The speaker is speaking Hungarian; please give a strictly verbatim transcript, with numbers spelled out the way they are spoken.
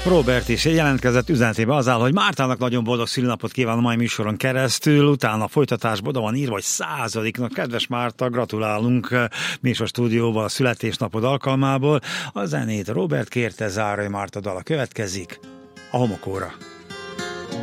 Robert is jelentkezett, üzenetébe az áll, hogy Mártának nagyon boldog szülinapot kíván a mai műsoron keresztül, utána folytatásban oda van írva, hogy századiknak. Kedves Márta, gratulálunk mi is a stúdióban a születésnapod alkalmából. A zenét Robert kérte, Zárai Márta dala következik, a Homokóra.